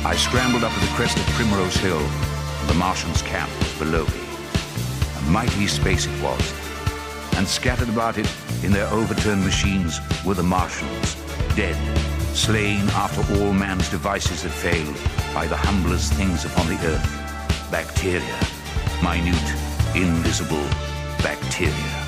I scrambled up to the crest of Primrose Hill. The Martians' camp was below me. A mighty space it was. And scattered about it in their overturned machines were the Martians, dead, slain after all man's devices had failed by the humblest things upon the earth. Bacteria. Minute, invisible bacteria.